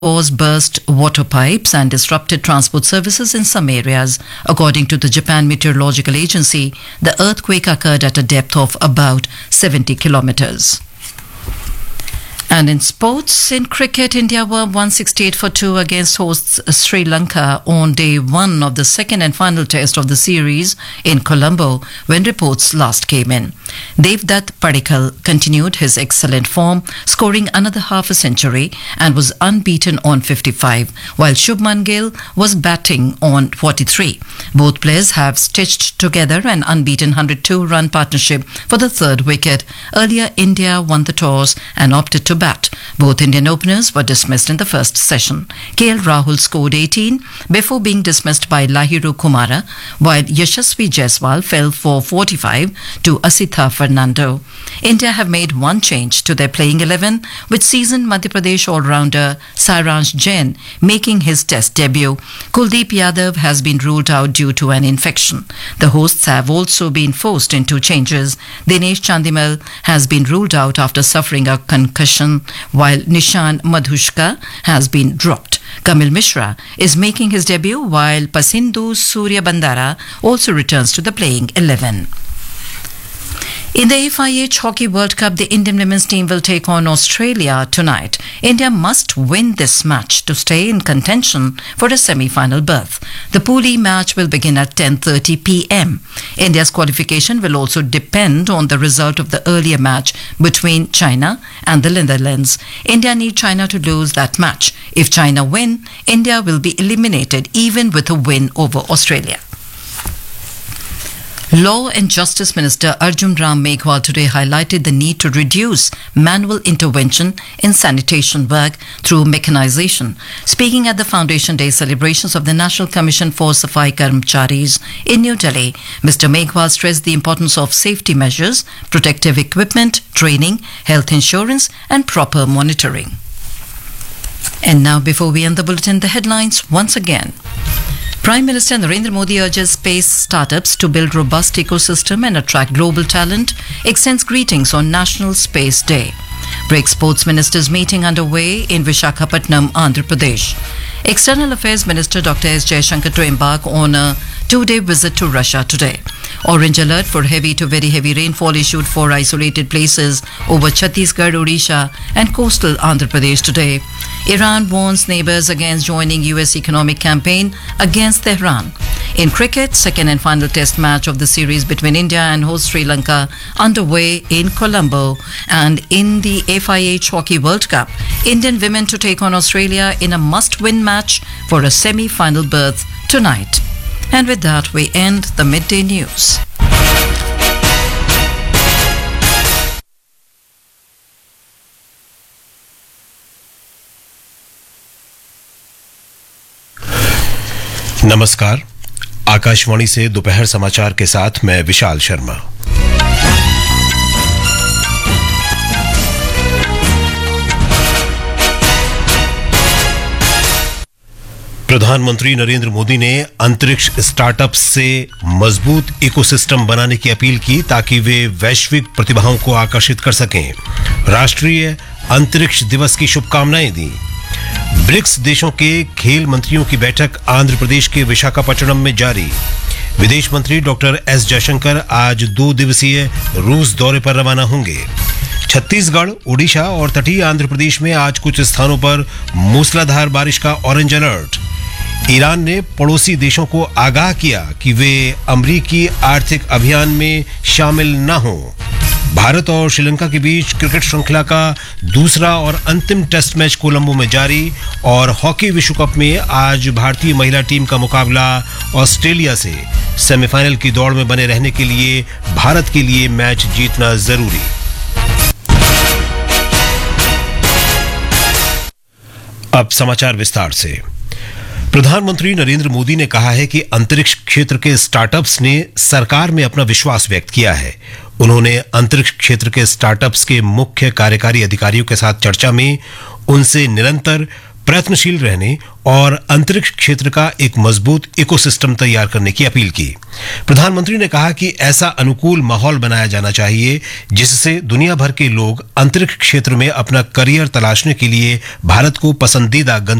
Cause burst water pipes and disrupted transport services in some areas. According to the Japan Meteorological Agency, the earthquake occurred at a depth of about 70 kilometers. And in sports, in cricket, India were 168 for 2 against hosts Sri Lanka on day 1 of the second and final test of the series in Colombo when reports last came in. Devdutt Padikkal continued his excellent form, scoring another half a century and was unbeaten on 55, while Shubman Gill was batting on 43. Both players have stitched together an unbeaten 102-run partnership for the third wicket. Earlier, India won the toss and opted to bat. Both Indian openers were dismissed in the first session. KL Rahul scored 18 before being dismissed by Lahiru Kumara, while Yashasvi Jaiswal fell for 45 to Asitha Fernando. India have made one change to their playing 11, with seasoned Madhya Pradesh all-rounder Sairansh Jain making his test debut. Kuldeep Yadav has been ruled out due to an infection. The hosts have also been forced into changes. Dinesh Chandimal has been ruled out after suffering a concussion, while Nishan Madhushka has been dropped. Kamil Mishra is making his debut, while Pasindu Surya Bandara also returns to the playing 11. In the FIH Hockey World Cup, the Indian women's team will take on Australia tonight. India must win this match to stay in contention for a semi-final berth. The Pool E match will begin at 10:30 p.m. India's qualification will also depend on the result of the earlier match between China and the Netherlands. India need China to lose that match. If China win, India will be eliminated even with a win over Australia. Law and Justice Minister Arjun Ram Meghwal today highlighted the need to reduce manual intervention in sanitation work through mechanization. Speaking at the Foundation Day celebrations of the National Commission for Safai Karmcharis in New Delhi, Mr. Meghwal stressed the importance of safety measures, protective equipment, training, health insurance and proper monitoring. And now, before we end the bulletin, the headlines once again. Prime Minister Narendra Modi urges space startups to build robust ecosystem and attract global talent, extends greetings on National Space Day. BRICS Sports Ministers meeting underway in Visakhapatnam, Andhra Pradesh. External Affairs Minister Dr. S. Jaishankar to embark on a 2-day visit to Russia today. Orange alert for heavy to very heavy rainfall issued for isolated places over Chhattisgarh, Odisha and coastal Andhra Pradesh today. Iran warns neighbors against joining US economic campaign against Tehran. In cricket, second and final test match of the series between India and host Sri Lanka underway in Colombo. And in the FIH Hockey World Cup, Indian women to take on Australia in a must-win match for a semi-final berth tonight. And with that, we end the midday news. नमस्कार, आकाशवाणी से दोपहर समाचार के साथ मैं विशाल शर्मा। प्रधानमंत्री नरेंद्र मोदी ने अंतरिक्ष स्टार्टअप्स से मजबूत इकोसिस्टम बनाने की अपील की ताकि वे वैश्विक प्रतिभाओं को आकर्षित कर सकें। राष्ट्रीय अंतरिक्ष दिवस की शुभकामनाएं दी। ब्रिक्स देशों के खेल मंत्रियों की बैठक आंध्र प्रदेश के विशाखापट्टनम में जारी। विदेश मंत्री डॉक्टर एस जयशंकर आज 2 दिवसीय रूस दौरे पर रवाना होंगे। छत्तीसगढ़, ओडिशा और तटीय आंध्र प्रदेश में आज कुछ स्थानों पर मूसलाधार बारिश का ऑरेंज अलर्ट। ईरान ने पड़ोसी देशों को आगाह किया कि वे अमेरिकी आर्थिक अभियान में शामिल न हों। भारत और श्रीलंका के बीच क्रिकेट श्रृंखला का दूसरा और अंतिम टेस्ट मैच कोलंबो में जारी। और हॉकी विश्व कप में आज भारतीय महिला टीम का मुकाबला ऑस्ट्रेलिया से। सेमीफाइनल की दौड़ में बने रहने के लिए भारत के लिए मैच जीतना जरूरी। अब समाचार विस्तार से। प्रधानमंत्री नरेंद्र मोदी ने कहा है कि अंतरिक्ष क्षेत्र के स्टार्टअप्स ने सरकार में अपना विश्वास व्यक्त किया है। उन्होंने अंतरिक्ष क्षेत्र के स्टार्टअप्स के मुख्य कार्यकारी अधिकारियों के साथ चर्चा में उनसे निरंतर प्रयत्नशील रहने और अंतरिक्ष क्षेत्र का एक मजबूत इकोसिस्टम तैयार करने की अपील की। प्रधानमंत्री ने कहा कि ऐसा अनुकूल माहौल बनाया जाना चाहिए जिससे दुनिया भर के लोग अंतरिक्ष क्षेत्र में अपना करियर तलाशने के लिए भारत को पसंदीदा